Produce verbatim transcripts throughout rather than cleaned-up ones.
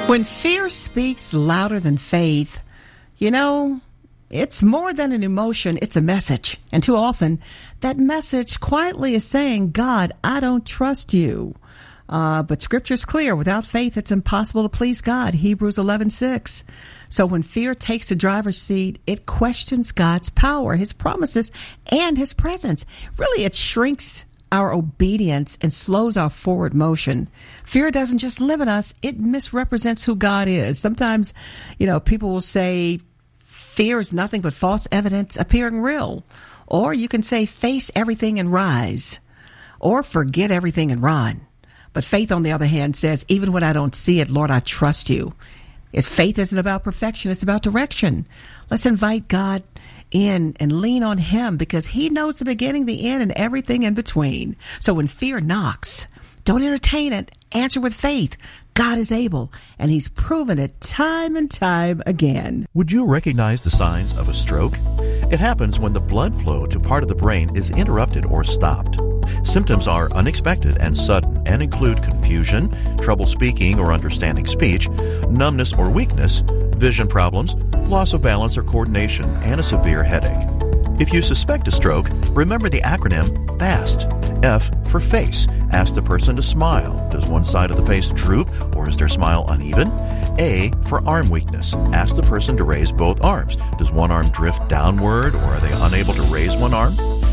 When fear speaks louder than faith, you know, it's more than an emotion, it's a message. And too often, that message quietly is saying, God, I don't trust you. Uh, but Scripture's clear. Without faith, it's impossible to please God. Hebrews eleven six. So when fear takes the driver's seat, it questions God's power, His promises, and His presence. Really, it shrinks our obedience and slows our forward motion. Fear doesn't just limit us, it misrepresents who God is. Sometimes, you know, people will say fear is nothing but false evidence appearing real. Or you can say face everything and rise. Or forget everything and run. But faith, on the other hand, says, even when I don't see it, Lord, I trust you. It's faith isn't about perfection, it's about direction. Let's invite God in and lean on Him because He knows the beginning, the end, and everything in between. So when fear knocks, don't entertain it. Answer with faith. God is able, and He's proven it time and time again. Would you recognize the signs of a stroke? It happens when the blood flow to part of the brain is interrupted or stopped. Symptoms are unexpected and sudden and include confusion, trouble speaking or understanding speech, numbness or weakness, vision problems, loss of balance or coordination, and a severe headache. If you suspect a stroke, remember the acronym FAST. F for face. Ask the person to smile. Does one side of the face droop or is their smile uneven? A for arm weakness. Ask the person to raise both arms. Does one arm drift downward or are they unable to raise one arm?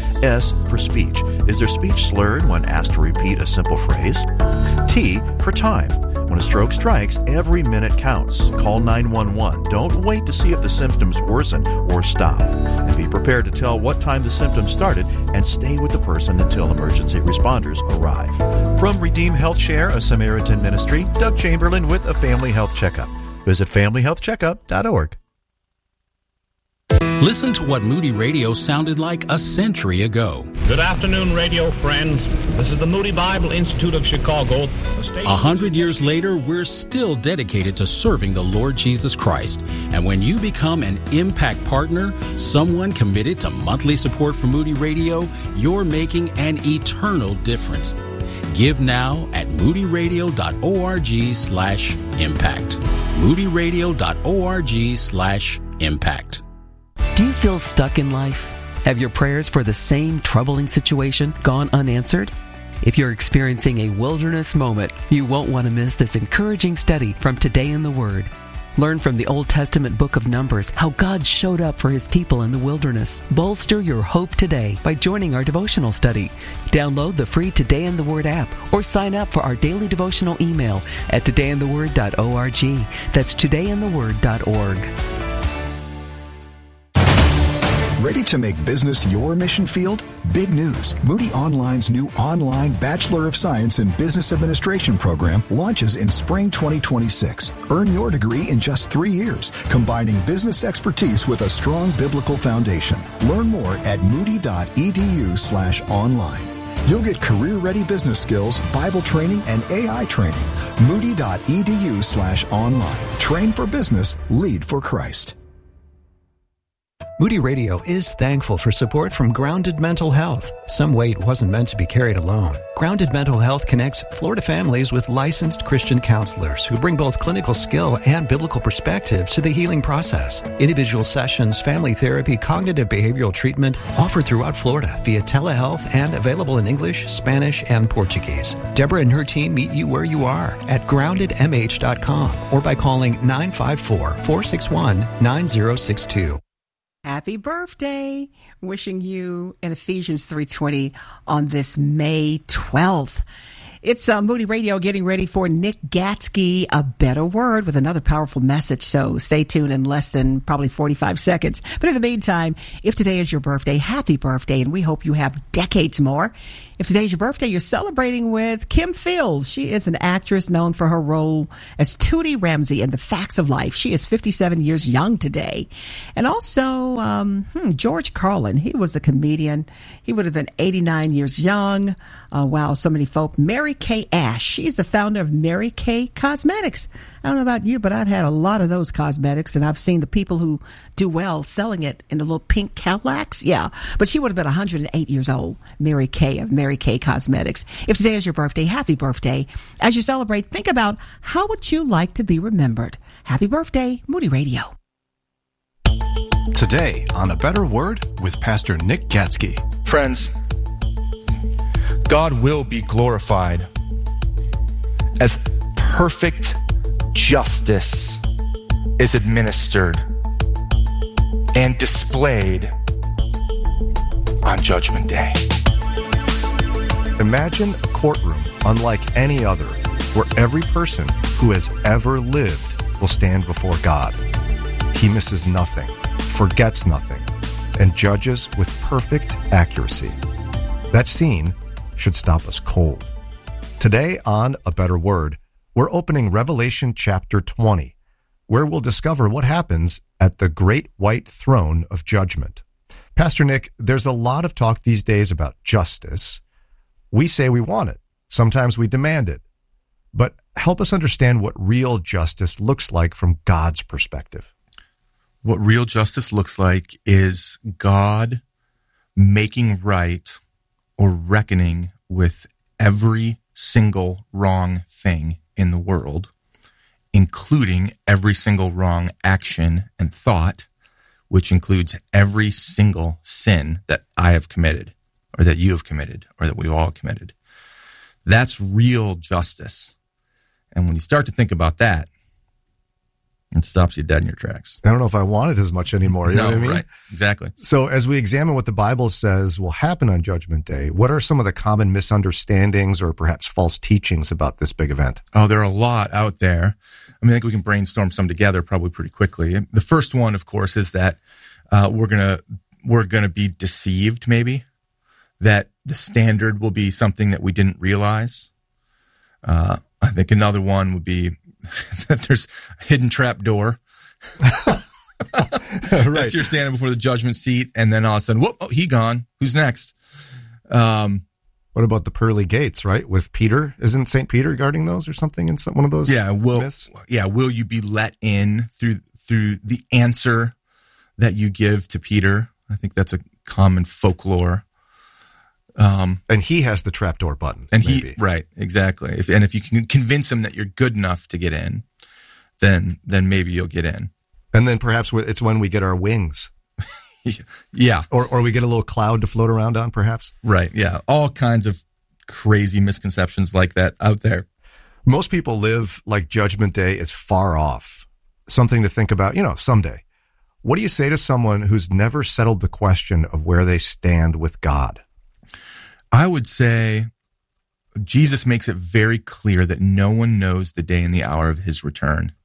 S for speech. Is their speech slurred when asked to repeat a simple phrase? T for time. When a stroke strikes, every minute counts. Call nine one one. Don't wait to see if the symptoms worsen or stop. And be prepared to tell what time the symptoms started and stay with the person until emergency responders arrive. From Redeem Health Share, a Samaritan ministry, Doug Chamberlain with a Family Health Checkup. Visit family health checkup dot org. Listen to what Moody Radio sounded like a century ago. Good afternoon, radio friends. This is the Moody Bible Institute of Chicago. A hundred years later, we're still dedicated to serving the Lord Jesus Christ. And when you become an Impact Partner, someone committed to monthly support for Moody Radio, you're making an eternal difference. Give now at moodyradio.org slash impact. moodyradio.org slash impact. Do you feel stuck in life? Have your prayers for the same troubling situation gone unanswered? If you're experiencing a wilderness moment, you won't want to miss this encouraging study from Today in the Word. Learn from the Old Testament book of Numbers how God showed up for His people in the wilderness. Bolster your hope today by joining our devotional study. Download the free Today in the Word app or sign up for our daily devotional email at today in the word dot org. That's today in the word dot org. Ready to make business your mission field? Big news. Moody Online's new online Bachelor of Science in Business Administration program launches in spring twenty twenty-six. Earn your degree in just three years, combining business expertise with a strong biblical foundation. Learn more at moody.edu slash online. You'll get career-ready business skills, Bible training, and A I training. Moody.edu slash online. Train for business, lead for Christ. Moody Radio is thankful for support from Grounded Mental Health. Some weight wasn't meant to be carried alone. Grounded Mental Health connects Florida families with licensed Christian counselors who bring both clinical skill and biblical perspective to the healing process. Individual sessions, family therapy, cognitive behavioral treatment offered throughout Florida via telehealth and available in English, Spanish, and Portuguese. Deborah and her team meet you where you are at grounded m h dot com or by calling nine five four, four six one, nine zero six two. Happy birthday. Wishing you an Ephesians three twenty on this May twelfth. It's uh, Moody Radio getting ready for Nick Gatsky, A Better Word, with another powerful message. So stay tuned in less than probably forty-five seconds. But in the meantime, if today is your birthday, happy birthday, and we hope you have decades more. If today's your birthday, you're celebrating with Kim Fields. She is an actress known for her role as Tootie Ramsey in The Facts of Life. She is fifty-seven years young today. And also, um, hmm, George Carlin. He was a comedian. He would have been eighty-nine years young. Uh, wow, so many folk. Mary Kay Ash. She's the founder of Mary Kay Cosmetics. I don't know about you, but I've had a lot of those cosmetics, and I've seen the people who do well selling it in the little pink Cadillacs. Yeah, but she would have been one hundred eight years old, Mary Kay of Mary Mary Kay Cosmetics. If today is your birthday, happy birthday. As you celebrate, think about how would you like to be remembered. Happy birthday, Moody Radio. Today on A Better Word with Pastor Nick Gatsky. Friends, God will be glorified as perfect justice is administered and displayed on Judgment Day. Imagine a courtroom unlike any other, where every person who has ever lived will stand before God. He misses nothing, forgets nothing, and judges with perfect accuracy. That scene should stop us cold. Today on A Better Word, we're opening Revelation chapter twenty, where we'll discover what happens at the great white throne of judgment. Pastor Nick, there's a lot of talk these days about justice. We say we want it. Sometimes we demand it. But help us understand what real justice looks like from God's perspective. What real justice looks like is God making right or reckoning with every single wrong thing in the world, including every single wrong action and thought, which includes every single sin that I have committed, or that you have committed, or that we all committed. That's real justice. And when you start to think about that, it stops you dead in your tracks. I don't know if I want it as much anymore. You no, know what I mean? Right, exactly. So as we examine what the Bible says will happen on Judgment Day, what are some of the common misunderstandings or perhaps false teachings about this big event? Oh, there are a lot out there. I mean, I think we can brainstorm some together probably pretty quickly. The first one, of course, is that uh, we're gonna we're gonna be deceived, maybe, that the standard will be something that we didn't realize. Uh, I think another one would be that there's a hidden trap door. Right. You're standing before the judgment seat, and then all of a sudden, whoop, oh, he gone. Who's next? Um, what about the pearly gates, right? With Peter? Isn't Saint Peter guarding those or something in some, one of those yeah, will, myths? Yeah, will you be let in through through the answer that you give to Peter? I think that's a common folklore. Um, and he has the trapdoor button. And maybe. he, right, exactly. If, and if you can convince him that you're good enough to get in, then then maybe you'll get in. And then perhaps it's when we get our wings. Yeah. Or or we get a little cloud to float around on, perhaps. Right, yeah. All kinds of crazy misconceptions like that out there. Most people live like Judgment Day is far off. Something to think about, you know, someday. What do you say to someone who's never settled the question of where they stand with God? I would say Jesus makes it very clear that no one knows the day and the hour of his return.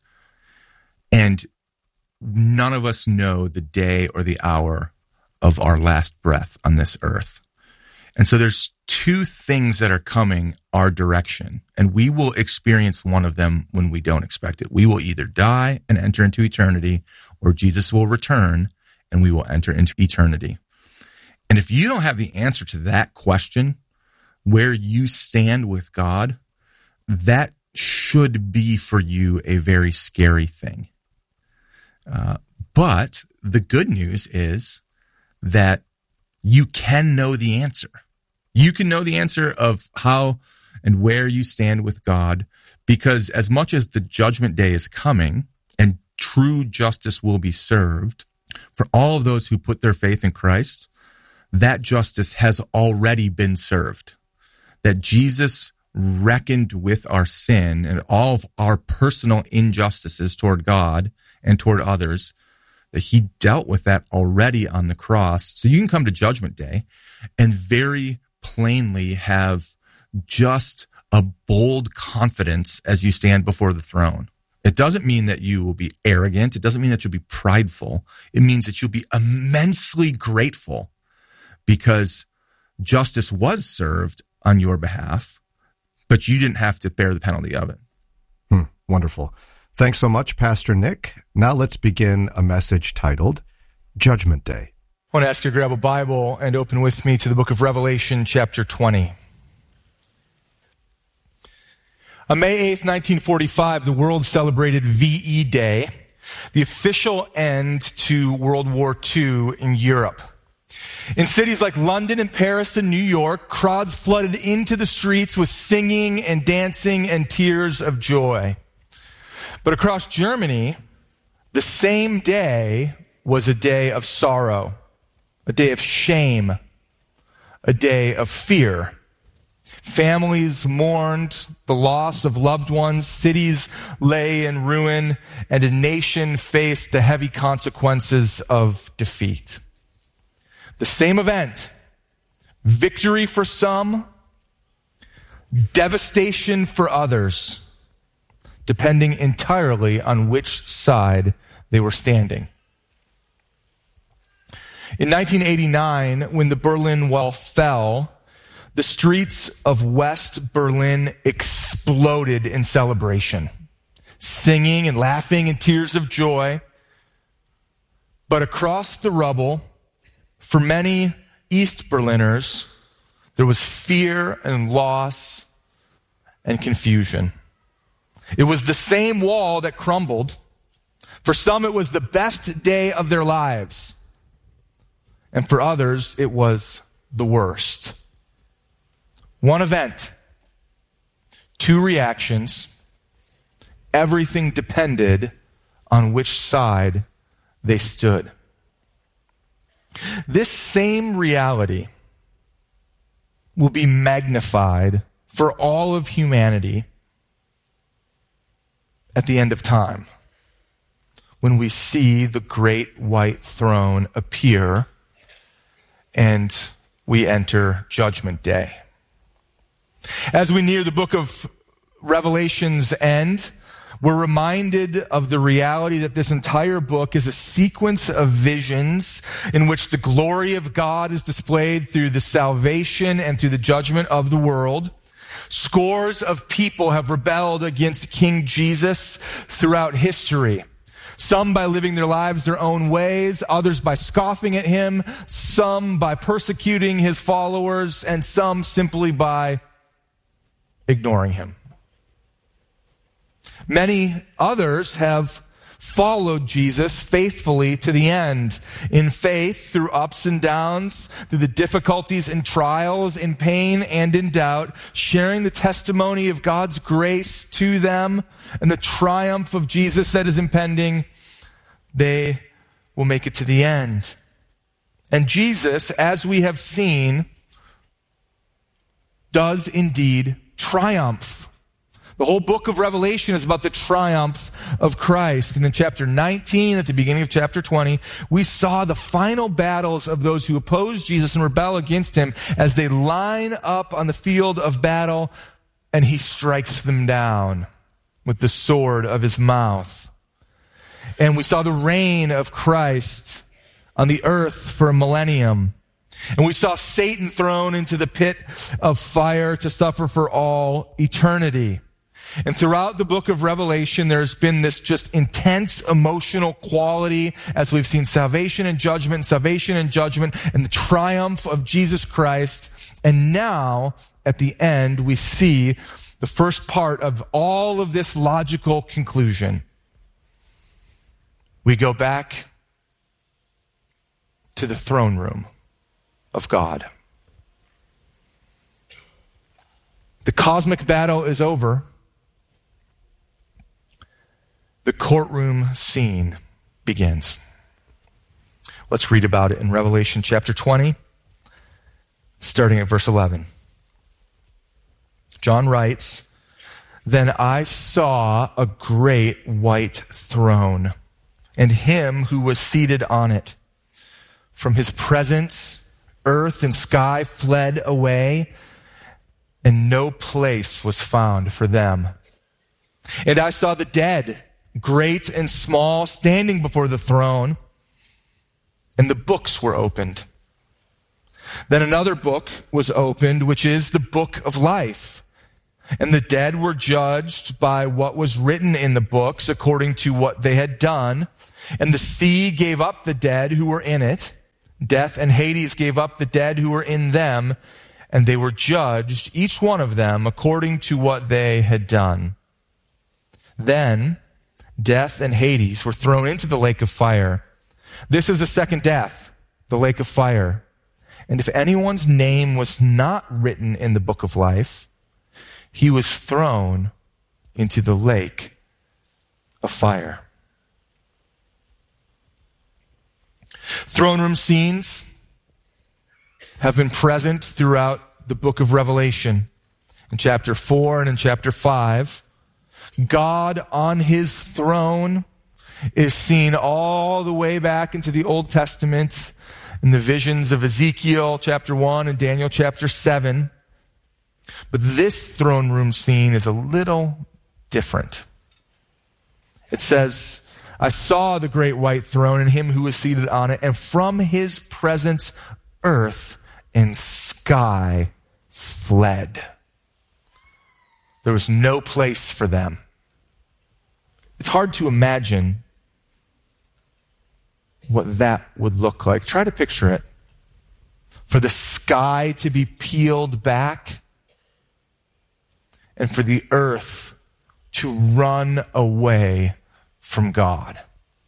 And none of us know the day or the hour of our last breath on this earth. And so there's two things that are coming our direction, and we will experience one of them when we don't expect it. We will either die and enter into eternity, or Jesus will return and we will enter into eternity. And if you don't have the answer to that question, where you stand with God, that should be for you a very scary thing. Uh, but the good news is that you can know the answer. You can know the answer of how and where you stand with God, because as much as the judgment day is coming and true justice will be served for all of those who put their faith in Christ, that justice has already been served. That Jesus reckoned with our sin and all of our personal injustices toward God and toward others, that he dealt with that already on the cross. So you can come to Judgment Day and very plainly have just a bold confidence as you stand before the throne. It doesn't mean that you will be arrogant. It doesn't mean that you'll be prideful. It means that you'll be immensely grateful because justice was served on your behalf, but you didn't have to bear the penalty of it. Hmm, wonderful. Thanks so much, Pastor Nick. Now let's begin a message titled Judgment Day. I want to ask you to grab a Bible and open with me to the book of Revelation, chapter twenty. On May eighth, nineteen forty-five, the world celebrated V E Day, the official end to World War Two in Europe. In cities like London and Paris and New York, crowds flooded into the streets with singing and dancing and tears of joy. But across Germany, the same day was a day of sorrow, a day of shame, a day of fear. Families mourned the loss of loved ones, cities lay in ruin, and a nation faced the heavy consequences of defeat. The same event, victory for some, devastation for others, depending entirely on which side they were standing. In nineteen eighty-nine, when the Berlin Wall fell, the streets of West Berlin exploded in celebration, singing and laughing and tears of joy. But across the rubble, for many East Berliners, there was fear and loss and confusion. It was the same wall that crumbled. For some, it was the best day of their lives. And for others, it was the worst. One event, two reactions, everything depended on which side they stood. This same reality will be magnified for all of humanity at the end of time, when we see the great white throne appear and we enter Judgment Day. As we near the book of Revelation's end, we're reminded of the reality that this entire book is a sequence of visions in which the glory of God is displayed through the salvation and through the judgment of the world. Scores of people have rebelled against King Jesus throughout history. Some by living their lives their own ways, others by scoffing at him, some by persecuting his followers, and some simply by ignoring him. Many others have followed Jesus faithfully to the end, in faith, through ups and downs, through the difficulties and trials, in pain and in doubt, sharing the testimony of God's grace to them and the triumph of Jesus that is impending. They will make it to the end. And Jesus, as we have seen, does indeed triumph. The whole book of Revelation is about the triumph of Christ. And in chapter nineteen, at the beginning of chapter twenty, we saw the final battles of those who oppose Jesus and rebel against him as they line up on the field of battle, and he strikes them down with the sword of his mouth. And we saw the reign of Christ on the earth for a millennium. And we saw Satan thrown into the pit of fire to suffer for all eternity. And throughout the book of Revelation, there's been this just intense emotional quality as we've seen salvation and judgment, salvation and judgment, and the triumph of Jesus Christ. And now, at the end, we see the first part of all of this logical conclusion. We go back to the throne room of God. The cosmic battle is over. The courtroom scene begins. Let's read about it in Revelation chapter twenty, starting at verse eleven. John writes, "Then I saw a great white throne, and him who was seated on it. From his presence, earth and sky fled away, and no place was found for them. And I saw the dead, great and small, standing before the throne, and the books were opened. Then another book was opened, which is the book of life. And the dead were judged by what was written in the books according to what they had done. And the sea gave up the dead who were in it. Death and Hades gave up the dead who were in them, and they were judged, each one of them, according to what they had done. Then death and Hades were thrown into the lake of fire. This is the second death, the lake of fire. And if anyone's name was not written in the book of life, he was thrown into the lake of fire. Throne room scenes have been present throughout the book of Revelation. In chapter four and in chapter five, God on his throne is seen all the way back into the Old Testament in the visions of Ezekiel chapter one and Daniel chapter seven. But this throne room scene is a little different. It says, I saw the great white throne and him who was seated on it, and from his presence earth and sky fled. There was no place for them. It's hard to imagine what that would look like. Try to picture it. For the sky to be peeled back and for the earth to run away from God.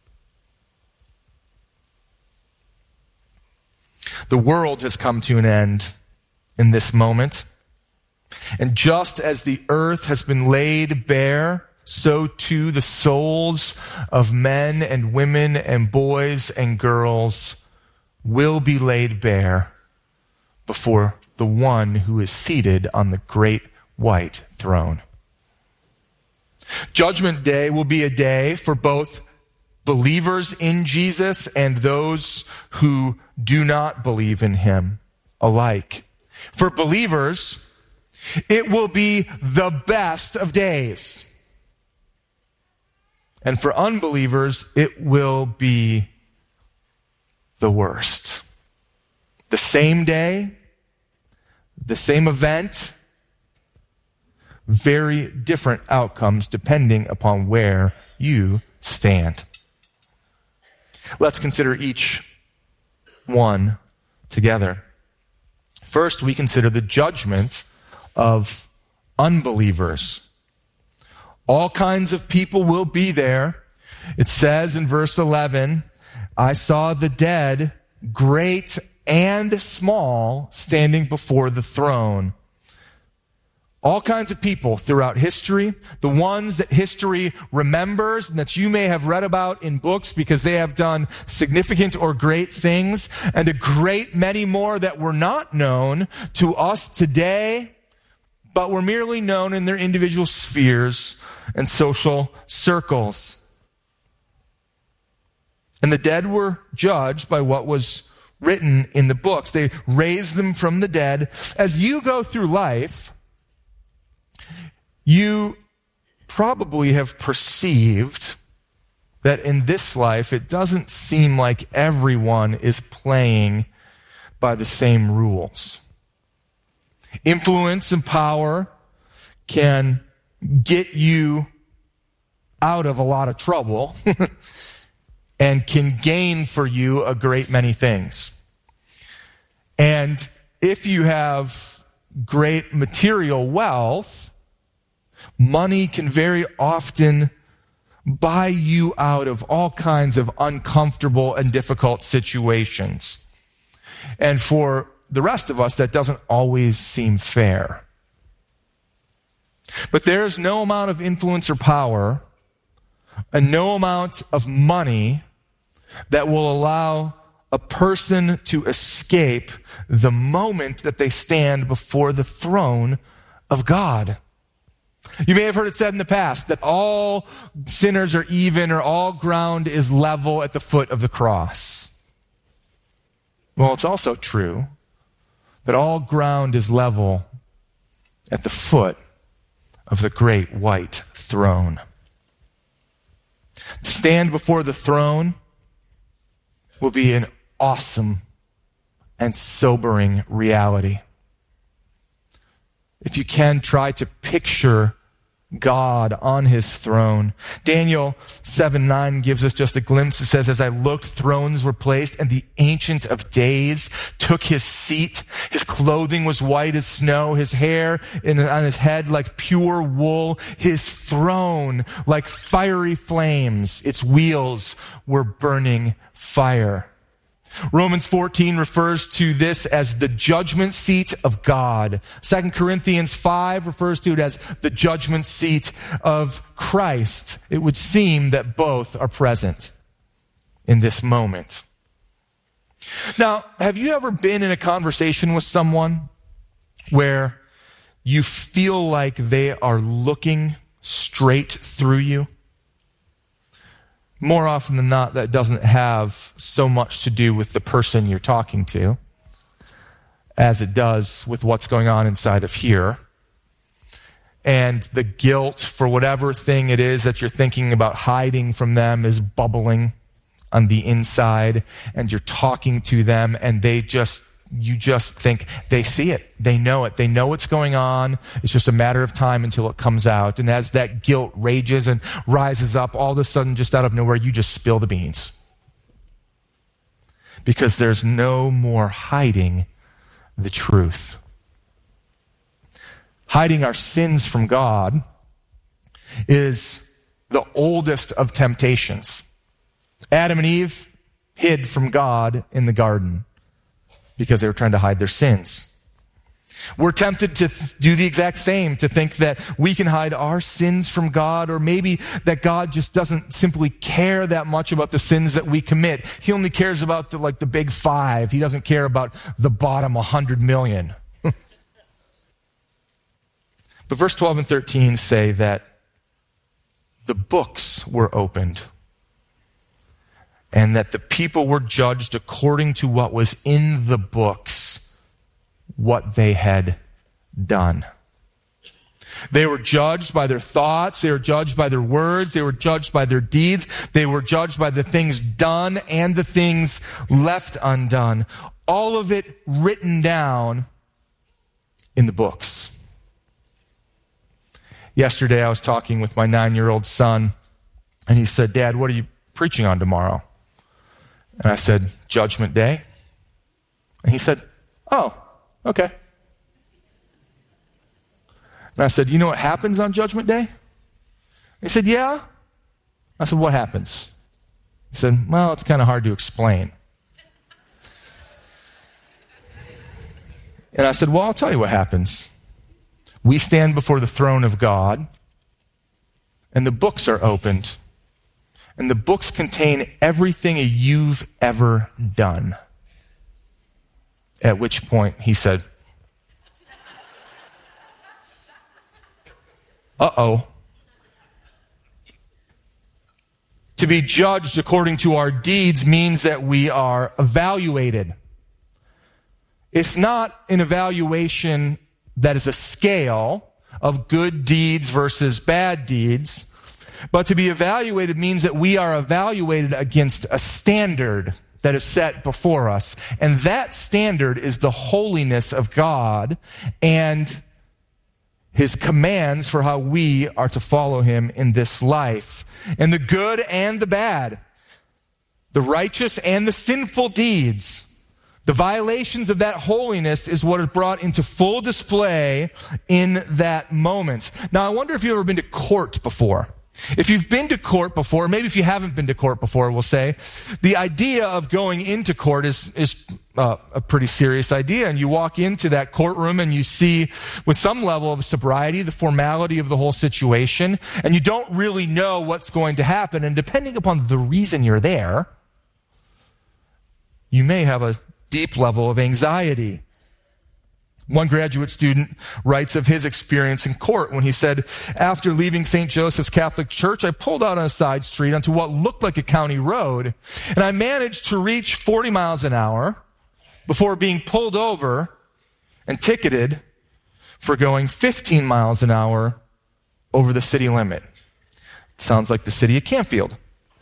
The world has come to an end in this moment. And just as the earth has been laid bare, so too the souls of men and women and boys and girls will be laid bare before the one who is seated on the great white throne. Judgment Day will be a day for both believers in Jesus and those who do not believe in him alike. For believers, it will be the best of days. And for unbelievers, it will be the worst. The same day, the same event, very different outcomes depending upon where you stand. Let's consider each one together. First, we consider the judgment of unbelievers. All kinds of people will be there. It says in verse eleven, I saw the dead, great and small, standing before the throne. All kinds of people throughout history, the ones that history remembers and that you may have read about in books because they have done significant or great things, and a great many more that were not known to us today, but were merely known in their individual spheres and social circles. And the dead were judged by what was written in the books. They raised them from the dead. As you go through life, you probably have perceived that in this life, it doesn't seem like everyone is playing by the same rules. Influence and power can get you out of a lot of trouble and can gain for you a great many things. And if you have great material wealth, money can very often buy you out of all kinds of uncomfortable and difficult situations. And for the rest of us, that doesn't always seem fair. But there is no amount of influence or power and no amount of money that will allow a person to escape the moment that they stand before the throne of God. You may have heard it said in the past that all sinners are even, or all ground is level at the foot of the cross. Well, it's also true that all ground is level at the foot of the great white throne. To stand before the throne will be an awesome and sobering reality. If you can, try to picture God on his throne. Daniel seven nine gives us just a glimpse. It says, as I looked, thrones were placed, and the Ancient of Days took his seat. His clothing was white as snow, his hair in, on his head like pure wool, his throne like fiery flames. Its wheels were burning fire. Romans fourteen refers to this as the judgment seat of God. Second Corinthians five refers to it as the judgment seat of Christ. It would seem that both are present in this moment. Now, have you ever been in a conversation with someone where you feel like they are looking straight through you? More often than not, that doesn't have so much to do with the person you're talking to as it does with what's going on inside of here. And the guilt for whatever thing it is that you're thinking about hiding from them is bubbling on the inside, and you're talking to them, and they just, you just think they see it. They know it. They know what's going on. It's just a matter of time until it comes out. And as that guilt rages and rises up, all of a sudden, just out of nowhere, you just spill the beans. Because there's no more hiding the truth. Hiding our sins from God is the oldest of temptations. Adam and Eve hid from God in the garden because they were trying to hide their sins. We're tempted to th- do the exact same, to think that we can hide our sins from God, or maybe that God just doesn't simply care that much about the sins that we commit. He only cares about the, like the big five. He doesn't care about the bottom one hundred million. But verse twelve and thirteen say that the books were opened, and that the people were judged according to what was in the books, what they had done. They were judged by their thoughts. They were judged by their words. They were judged by their deeds. They were judged by the things done and the things left undone. All of it written down in the books. Yesterday, I was talking with my nine-year-old son, and he said, "Dad, what are you preaching on tomorrow?" And I said, "Judgment Day." And he said, "Oh, okay." And I said, "You know what happens on Judgment Day?" He said, "Yeah." I said, "What happens?" He said, "Well, it's kind of hard to explain." And I said, "Well, I'll tell you what happens. We stand before the throne of God, and the books are opened. And the books contain everything you've ever done." At which point he said, "Uh-oh." To be judged according to our deeds means that we are evaluated. It's not an evaluation that is a scale of good deeds versus bad deeds. But to be evaluated means that we are evaluated against a standard that is set before us. And that standard is the holiness of God and his commands for how we are to follow him in this life. And the good and the bad, the righteous and the sinful deeds, the violations of that holiness is what is brought into full display in that moment. Now, I wonder if you've ever been to court before. If you've been to court before, maybe if you haven't been to court before, we'll say, the idea of going into court is, is uh, a pretty serious idea. And you walk into that courtroom and you see, with some level of sobriety, the formality of the whole situation, and you don't really know what's going to happen. And depending upon the reason you're there, you may have a deep level of anxiety. One graduate student writes of his experience in court when he said, "After leaving Saint Joseph's Catholic Church, I pulled out on a side street onto what looked like a county road, and I managed to reach forty miles an hour before being pulled over and ticketed for going fifteen miles an hour over the city limit." It sounds like the city of Campfield.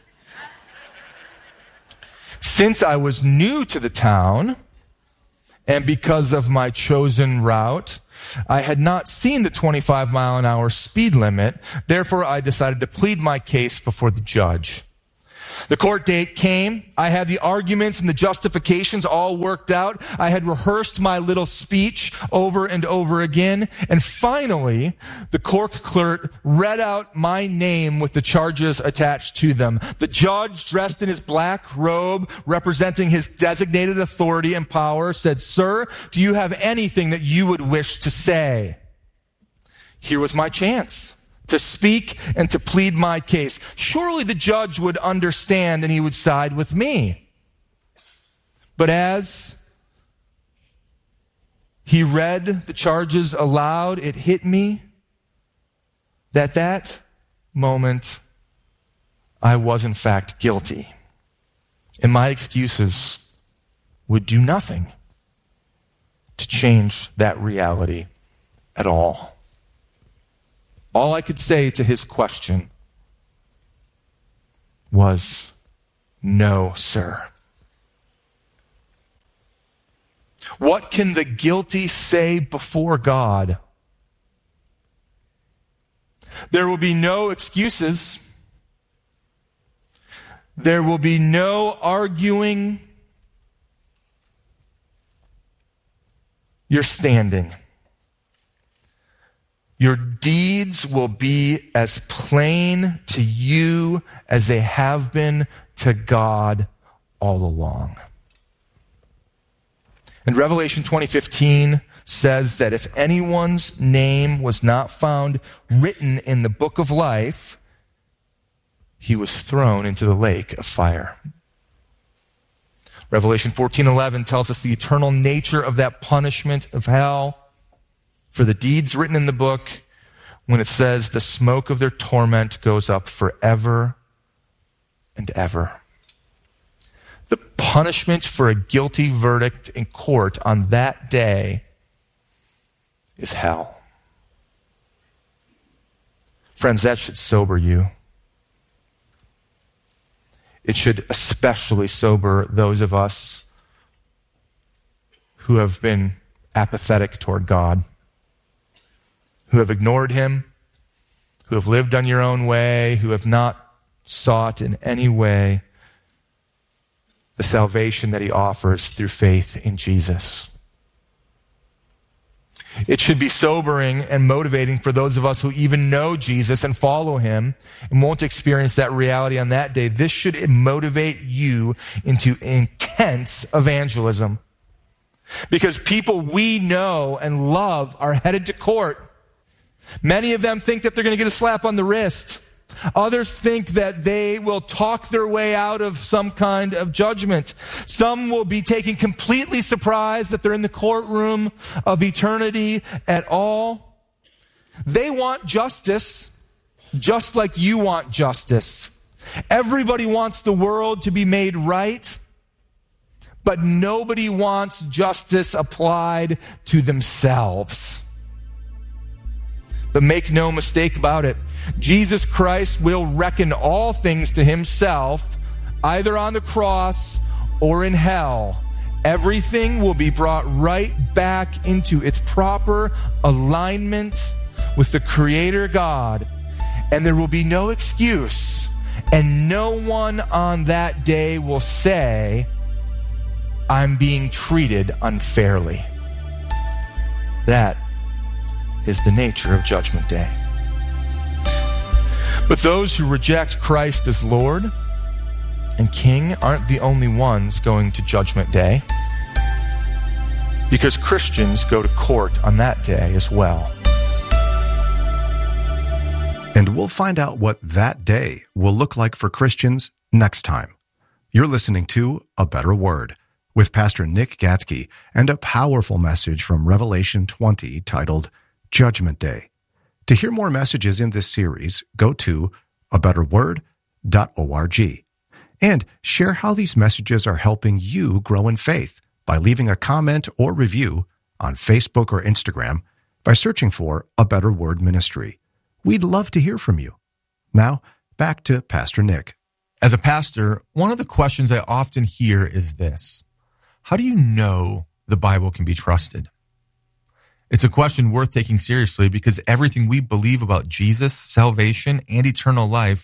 "Since I was new to the town, and because of my chosen route, I had not seen the twenty-five mile an hour speed limit. Therefore, I decided to plead my case before the judge. The court date came. I had the arguments and the justifications all worked out. I had rehearsed my little speech over and over again. And finally, the court clerk read out my name with the charges attached to them. The judge, dressed in his black robe, representing his designated authority and power, said, "Sir, do you have anything that you would wish to say?" Here was my chance to speak and to plead my case. Surely the judge would understand and he would side with me. But as he read the charges aloud, it hit me that that moment I was in fact guilty. And my excuses would do nothing to change that reality at all. All I could say to his question was, "No, sir." What can the guilty say before God? There will be no excuses. There will be no arguing. You're standing. Your deeds will be as plain to you as they have been to God all along. And Revelation twenty fifteen says that if anyone's name was not found written in the book of life, he was thrown into the lake of fire. Revelation fourteen eleven tells us the eternal nature of that punishment of hell for the deeds written in the book, when it says the smoke of their torment goes up forever and ever. The punishment for a guilty verdict in court on that day is hell. Friends, that should sober you. It should especially sober those of us who have been apathetic toward God, who have ignored him, who have lived on your own way, who have not sought in any way the salvation that he offers through faith in Jesus. It should be sobering and motivating for those of us who even know Jesus and follow him and won't experience that reality on that day. This should motivate you into intense evangelism. Because people we know and love are headed to court. Many of them think that they're going to get a slap on the wrist. Others think that they will talk their way out of some kind of judgment. Some will be taken completely surprised that they're in the courtroom of eternity at all. They want justice, just like you want justice. Everybody wants the world to be made right, but nobody wants justice applied to themselves. But make no mistake about it, Jesus Christ will reckon all things to himself, either on the cross or in hell. Everything will be brought right back into its proper alignment with the Creator God, and there will be no excuse, and no one on that day will say, "I'm being treated unfairly." That is the nature of Judgment Day. But those who reject Christ as Lord and King aren't the only ones going to Judgment Day, because Christians go to court on that day as well. And we'll find out what that day will look like for Christians next time. You're listening to A Better Word with Pastor Nick Gatzke and a powerful message from Revelation twenty titled Judgment Day. To hear more messages in this series, go to a better word dot org and share how these messages are helping you grow in faith by leaving a comment or review on Facebook or Instagram by searching for A Better Word Ministry. We'd love to hear from you. Now, back to Pastor Nick. As a pastor, one of the questions I often hear is this: how do you know the Bible can be trusted? It's a question worth taking seriously because everything we believe about Jesus, salvation, and eternal life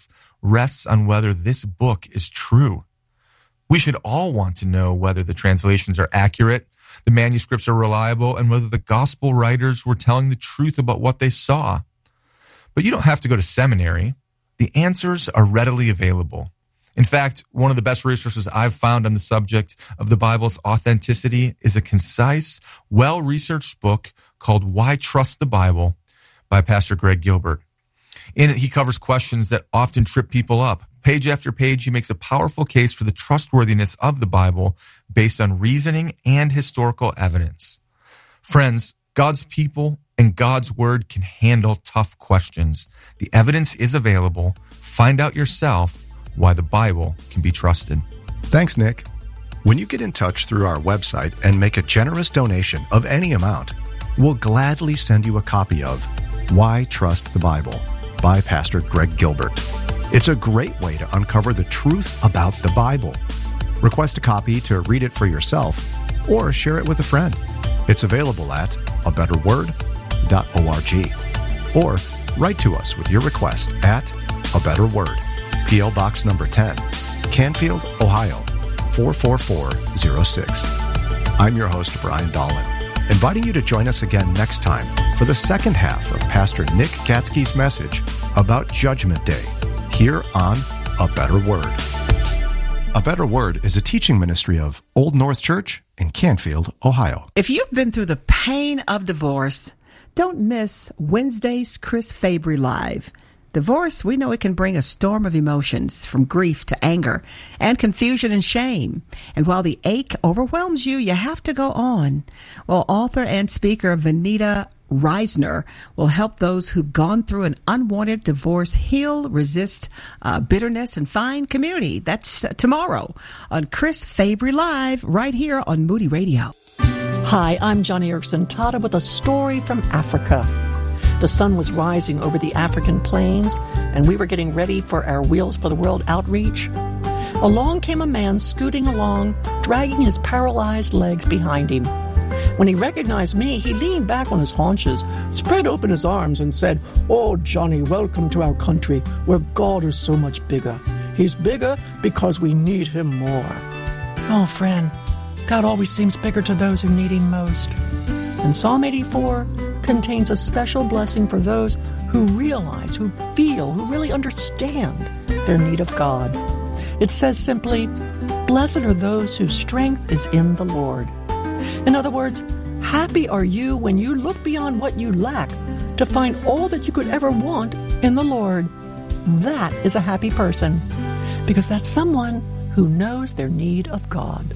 rests on whether this book is true. We should all want to know whether the translations are accurate, the manuscripts are reliable, and whether the gospel writers were telling the truth about what they saw. But you don't have to go to seminary. The answers are readily available. In fact, one of the best resources I've found on the subject of the Bible's authenticity is a concise, well-researched book called Why Trust the Bible by Pastor Greg Gilbert. In it, he covers questions that often trip people up. Page after page, he makes a powerful case for the trustworthiness of the Bible based on reasoning and historical evidence. Friends, God's people and God's word can handle tough questions. The evidence is available. Find out yourself why the Bible can be trusted. Thanks, Nick. When you get in touch through our website and make a generous donation of any amount, we'll gladly send you a copy of Why Trust the Bible by Pastor Greg Gilbert. It's a great way to uncover the truth about the Bible. Request a copy to read it for yourself or share it with a friend. It's available at a better word dot org or write to us with your request at A Better Word, P O Box number ten, Canfield, Ohio, four four four zero six. I'm your host, Brian Dolan, inviting you to join us again next time for the second half of Pastor Nick Gatsky's message about Judgment Day here on A Better Word. A Better Word is a teaching ministry of Old North Church in Canfield, Ohio. If you've been through the pain of divorce, don't miss Wednesday's Chris Fabry Live. Divorce, we know it can bring a storm of emotions, from grief to anger and confusion and shame. And while the ache overwhelms you, you have to go on. Well, author and speaker Vanita Reisner will help those who've gone through an unwanted divorce heal, resist uh, bitterness, and find community. That's uh, tomorrow on Chris Fabry Live, right here on Moody Radio. Hi, I'm Johnny Erickson Tata with a story from Africa. The sun was rising over the African plains, and we were getting ready for our Wheels for the World outreach. Along came a man scooting along, dragging his paralyzed legs behind him. When he recognized me, he leaned back on his haunches, spread open his arms, and said, "Oh, Johnny, welcome to our country, where God is so much bigger. He's bigger because we need him more." Oh, friend, God always seems bigger to those who need him most. And Psalm eighty-four contains a special blessing for those who realize, who feel, who really understand their need of God. It says simply, "Blessed are those whose strength is in the Lord." In other words, happy are you when you look beyond what you lack to find all that you could ever want in the Lord. That is a happy person, because that's someone who knows their need of God.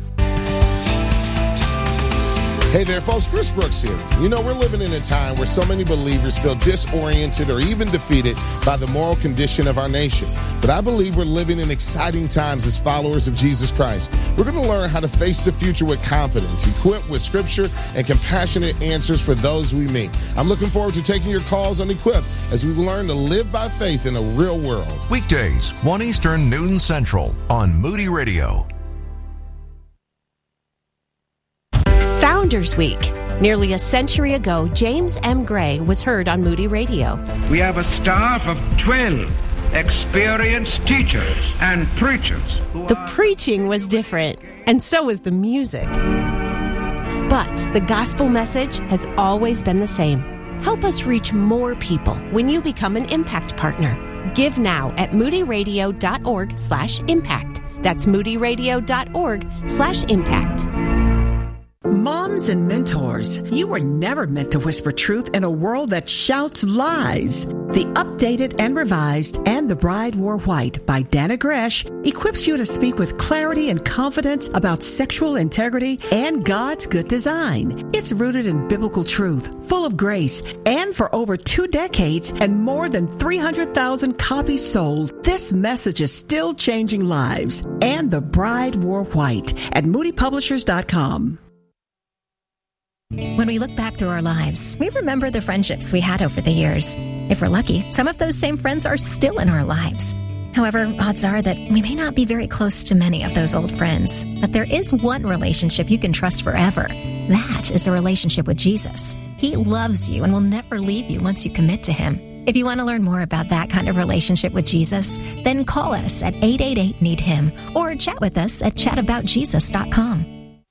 Hey there, folks. Chris Brooks here. You know, we're living in a time where so many believers feel disoriented or even defeated by the moral condition of our nation. But I believe we're living in exciting times as followers of Jesus Christ. We're going to learn how to face the future with confidence, equipped with scripture and compassionate answers for those we meet. I'm looking forward to taking your calls on Equipped as we learn to live by faith in a real world. Weekdays, one Eastern, noon Central on Moody Radio. Founders Week. Nearly a century ago, James M. Gray was heard on Moody Radio. We have a staff of twelve experienced teachers and preachers. The preaching was different, and so was the music. But the gospel message has always been the same. Help us reach more people when you become an Impact Partner. Give now at moodyradio.org slash impact. That's moodyradio.org slash impact. Moms and mentors, you were never meant to whisper truth in a world that shouts lies. The updated and revised And the Bride Wore White by Dana Gresh equips you to speak with clarity and confidence about sexual integrity and God's good design. It's rooted in biblical truth, full of grace, and for over two decades and more than three hundred thousand copies sold, this message is still changing lives. And the Bride Wore White at moody publishers dot com. When we look back through our lives, we remember the friendships we had over the years. If we're lucky, some of those same friends are still in our lives. However, odds are that we may not be very close to many of those old friends. But there is one relationship you can trust forever. That is a relationship with Jesus. He loves you and will never leave you once you commit to Him. If you want to learn more about that kind of relationship with Jesus, then call us at eight eight eight, need him or chat with us at chat about jesus dot com.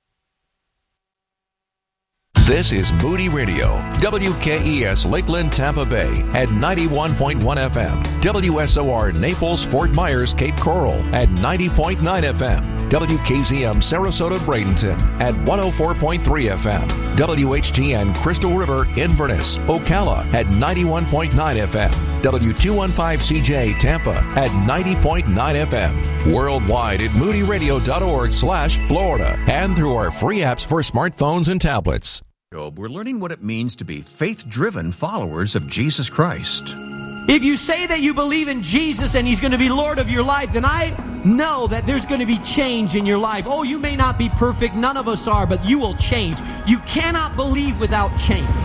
This is Moody Radio, W K E S Lakeland, Tampa Bay at ninety-one point one F M, W S O R Naples, Fort Myers, Cape Coral at ninety point nine F M, W K Z M Sarasota, Bradenton at one oh four point three F M, W H G N Crystal River, Inverness, Ocala at ninety-one point nine F M, W two fifteen C J Tampa at ninety point nine F M, worldwide at moody radio dot org slash Florida, and through our free apps for smartphones and tablets. We're learning what it means to be faith-driven followers of Jesus Christ. If you say that you believe in Jesus and He's going to be Lord of your life, then I know that there's going to be change in your life. Oh, you may not be perfect. None of us are, but you will change. You cannot believe without change.